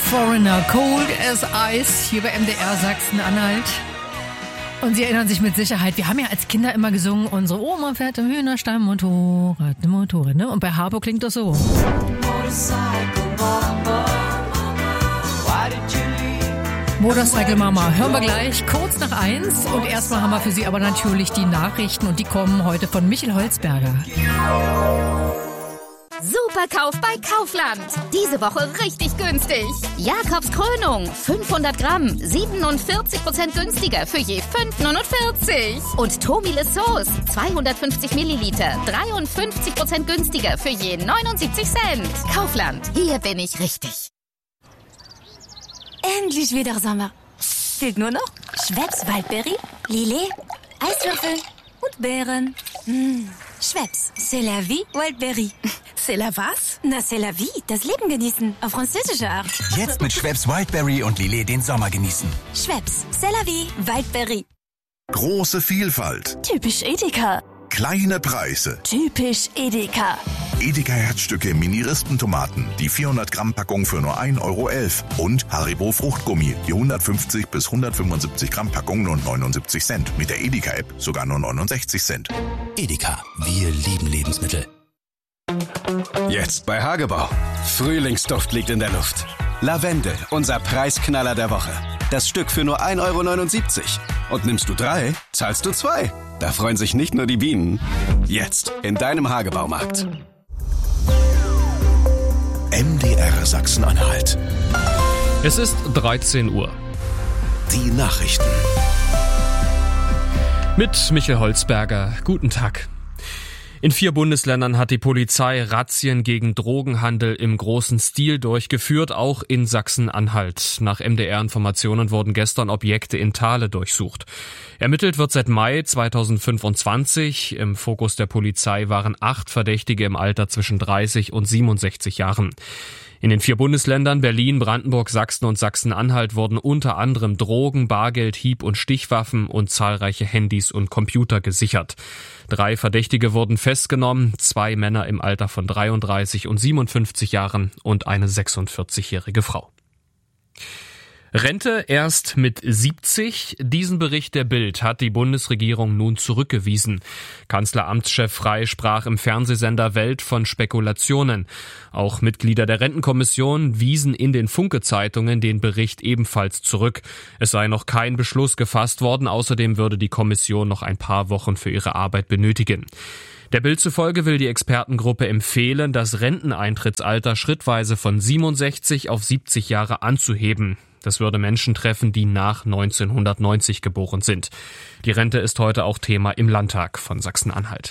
Foreigner, Cold as Ice, hier bei MDR Sachsen-Anhalt. Und Sie erinnern sich mit Sicherheit, wir haben ja als Kinder immer gesungen, unsere Oma fährt im Hühnerstall Motorrad, ne? Und bei Harpo klingt das so. Motorcycle Mama, hören wir gleich kurz nach 1. Und erstmal haben wir für Sie aber natürlich die Nachrichten und die kommen heute von Michael Holzberger. Superkauf bei Kaufland. Diese Woche richtig günstig. Jakobs Krönung, 500 Gramm, 47% günstiger für je 5,49. Und Tomiles Sauce, 250 Milliliter, 53% günstiger für je 79 Cent. Kaufland, hier bin ich richtig. Endlich wieder Sommer. Fehlt nur noch Schweppes Waldberry, Lillet, Eiswürfel und Beeren. Schweppes, c'est la vie, Wildberry. C'est la was? Na, c'est la vie, das Leben genießen, auf französische Art. Jetzt mit Schweppes Wildberry und Lillet den Sommer genießen. Schweppes, c'est la vie, Wildberry. Große Vielfalt. Typisch Edeka. Kleine Preise. Typisch Edeka. Edeka Herzstücke Mini-Rispentomaten, die 400-Gramm-Packung für nur 1,11 € und Haribo Fruchtgummi, die 150 bis 175 Gramm Packung nur 79 Cent. Mit der Edeka-App sogar nur 69 Cent. Edeka, wir lieben Lebensmittel. Jetzt bei Hagebau. Frühlingsduft liegt in der Luft. Lavendel, unser Preisknaller der Woche. Das Stück für nur 1,79 €. Und nimmst du 3, zahlst du 2. Da freuen sich nicht nur die Bienen. Jetzt in deinem Hagebaumarkt. MDR Sachsen-Anhalt. Es ist 13 Uhr. Die Nachrichten. Mit Michael Holzberger. Guten Tag. In 4 Bundesländern hat die Polizei Razzien gegen Drogenhandel im großen Stil durchgeführt, auch in Sachsen-Anhalt. Nach MDR-Informationen wurden gestern Objekte in Thale durchsucht. Ermittelt wird seit Mai 2025. Im Fokus der Polizei waren 8 Verdächtige im Alter zwischen 30 und 67 Jahren. In den 4 Bundesländern Berlin, Brandenburg, Sachsen und Sachsen-Anhalt wurden unter anderem Drogen, Bargeld, Hieb- und Stichwaffen und zahlreiche Handys und Computer gesichert. 3 Verdächtige wurden festgenommen, 2 Männer im Alter von 33 und 57 Jahren und eine 46-jährige Frau. Rente erst mit 70. Diesen Bericht der Bild hat die Bundesregierung nun zurückgewiesen. Kanzleramtschef Frey sprach im Fernsehsender Welt von Spekulationen. Auch Mitglieder der Rentenkommission wiesen in den Funke-Zeitungen den Bericht ebenfalls zurück. Es sei noch kein Beschluss gefasst worden. Außerdem würde die Kommission noch ein paar Wochen für ihre Arbeit benötigen. Der Bild zufolge will die Expertengruppe empfehlen, das Renteneintrittsalter schrittweise von 67 auf 70 Jahre anzuheben. Das würde Menschen treffen, die nach 1990 geboren sind. Die Rente ist heute auch Thema im Landtag von Sachsen-Anhalt.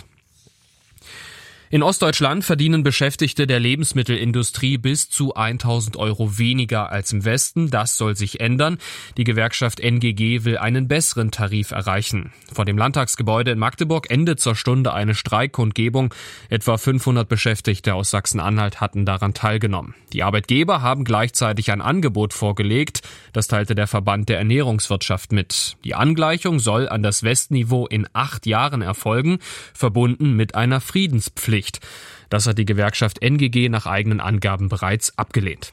In Ostdeutschland verdienen Beschäftigte der Lebensmittelindustrie bis zu 1.000 € weniger als im Westen. Das soll sich ändern. Die Gewerkschaft NGG will einen besseren Tarif erreichen. Vor dem Landtagsgebäude in Magdeburg endet zur Stunde eine Streikkundgebung. Etwa 500 Beschäftigte aus Sachsen-Anhalt hatten daran teilgenommen. Die Arbeitgeber haben gleichzeitig ein Angebot vorgelegt. Das teilte der Verband der Ernährungswirtschaft mit. Die Angleichung soll an das Westniveau in 8 Jahren erfolgen, verbunden mit einer Friedenspflicht. Das hat die Gewerkschaft NGG nach eigenen Angaben bereits abgelehnt.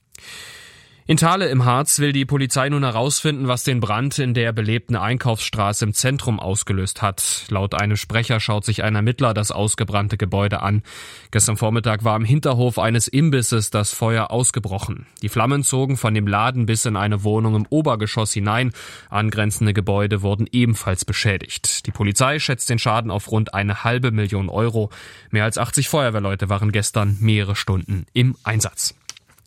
In Thale im Harz will die Polizei nun herausfinden, was den Brand in der belebten Einkaufsstraße im Zentrum ausgelöst hat. Laut einem Sprecher schaut sich ein Ermittler das ausgebrannte Gebäude an. Gestern Vormittag war im Hinterhof eines Imbisses das Feuer ausgebrochen. Die Flammen zogen von dem Laden bis in eine Wohnung im Obergeschoss hinein. Angrenzende Gebäude wurden ebenfalls beschädigt. Die Polizei schätzt den Schaden auf rund 500.000 €. Mehr als 80 Feuerwehrleute waren gestern mehrere Stunden im Einsatz.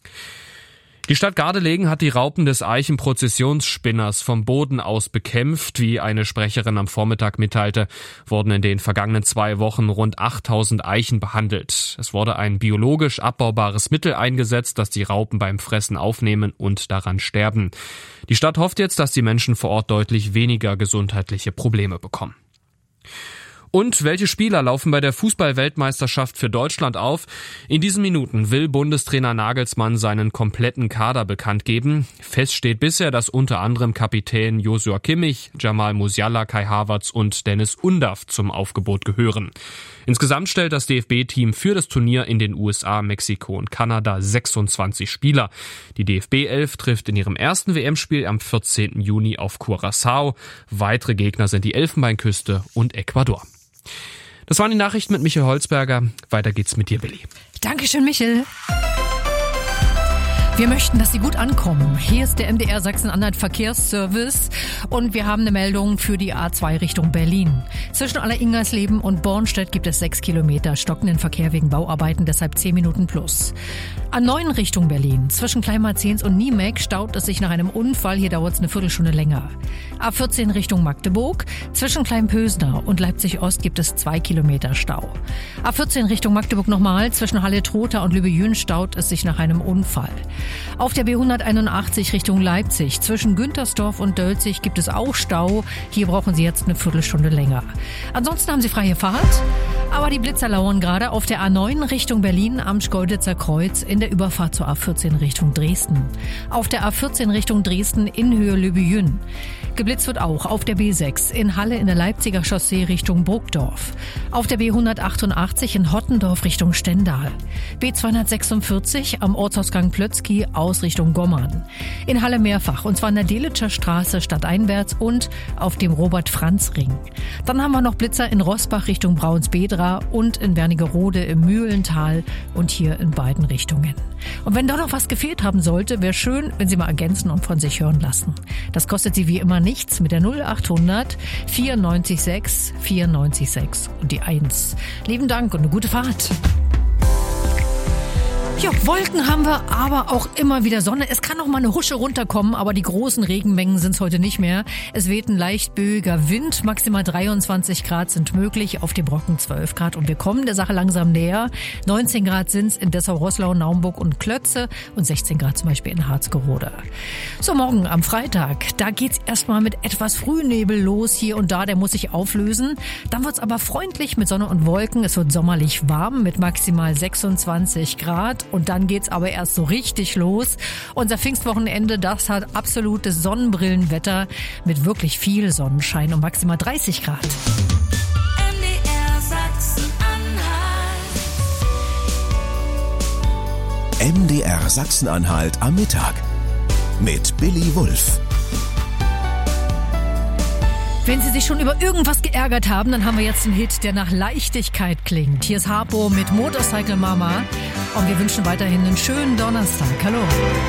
Die Stadt Gardelegen hat die Raupen des Eichenprozessionsspinners vom Boden aus bekämpft. Wie eine Sprecherin am Vormittag mitteilte, wurden in den vergangenen 2 Wochen rund 8.000 Eichen behandelt. Es wurde ein biologisch abbaubares Mittel eingesetzt, das die Raupen beim Fressen aufnehmen und daran sterben. Die Stadt hofft jetzt, dass die Menschen vor Ort deutlich weniger gesundheitliche Probleme bekommen. Und welche Spieler laufen bei der Fußball-Weltmeisterschaft für Deutschland auf? In diesen Minuten will Bundestrainer Nagelsmann seinen kompletten Kader bekannt geben. Fest steht bisher, dass unter anderem Kapitän Joshua Kimmich, Jamal Musiala, Kai Havertz und Dennis Undaff zum Aufgebot gehören. Insgesamt stellt das DFB-Team für das Turnier in den USA, Mexiko und Kanada 26 Spieler. Die DFB-11 trifft in ihrem ersten WM-Spiel am 14. Juni auf Curaçao. Weitere Gegner sind die Elfenbeinküste und Ecuador. Das waren die Nachrichten mit Michael Holzberger. Weiter geht's mit dir, Willi. Dankeschön, Michel. Wir möchten, dass Sie gut ankommen. Hier ist der MDR Sachsen-Anhalt Verkehrsservice und wir haben eine Meldung für die A2 Richtung Berlin. Zwischen Alleringersleben und Bornstedt gibt es 6 Kilometer stockenden Verkehr wegen Bauarbeiten, deshalb 10 Minuten plus. A9 Richtung Berlin. Zwischen Kleinmarzens und Niemek staut es sich nach einem Unfall. Hier dauert es eine Viertelstunde länger. A14 Richtung Magdeburg. Zwischen Kleinpösner und Leipzig-Ost gibt es 2 Kilometer Stau. A14 Richtung Magdeburg nochmal. Zwischen Halle-Trotha und Lübejün staut es sich nach einem Unfall. Auf der B181 Richtung Leipzig. Zwischen Güntersdorf und Dölzig gibt es auch Stau. Hier brauchen Sie jetzt eine Viertelstunde länger. Ansonsten haben Sie freie Fahrt. Aber die Blitzer lauern gerade auf der A9 Richtung Berlin am Schkeuditzer Kreuz in der Überfahrt zur A14 Richtung Dresden. Auf der A14 Richtung Dresden in Höhe Lübejün. Geblitzt wird auch auf der B6 in Halle in der Leipziger Chaussee Richtung Burgdorf. Auf der B188 in Hottendorf Richtung Stendal. B246 am Ortsausgang Plötzky aus Richtung Gommern. In Halle mehrfach, und zwar an der Delitscher Straße stadteinwärts und auf dem Robert-Franz-Ring. Dann haben wir noch Blitzer in Rossbach Richtung Braunsbedra und in Wernigerode im Mühlental und hier in beiden Richtungen. Und wenn doch noch was gefehlt haben sollte, wäre schön, wenn Sie mal ergänzen und von sich hören lassen. Das kostet Sie wie immer nichts mit der 0800 94 6 und die 1. Lieben Dank und eine gute Fahrt. Ja, Wolken haben wir, aber auch immer wieder Sonne. Es kann noch mal eine Husche runterkommen, aber die großen Regenmengen sind es heute nicht mehr. Es weht ein leicht böiger Wind, maximal 23 Grad sind möglich, auf dem Brocken 12 Grad. Und wir kommen der Sache langsam näher. 19 Grad sind es in Dessau-Roßlau, Naumburg und Klötze und 16 Grad zum Beispiel in Harzgerode. So, morgen am Freitag, da geht's erstmal mit etwas Frühnebel los hier und da, der muss sich auflösen. Dann wird's aber freundlich mit Sonne und Wolken. Es wird sommerlich warm mit maximal 26 Grad. Und dann geht's aber erst so richtig los. Unser Pfingstwochenende, das hat absolutes Sonnenbrillenwetter mit wirklich viel Sonnenschein und maximal 30 Grad. MDR Sachsen-Anhalt. MDR Sachsen-Anhalt am Mittag mit Billy Wulff. Wenn Sie sich schon über irgendwas geärgert haben, dann haben wir jetzt einen Hit, der nach Leichtigkeit klingt. Hier ist Harpo mit Motorcycle Mama und wir wünschen weiterhin einen schönen Donnerstag. Hallo.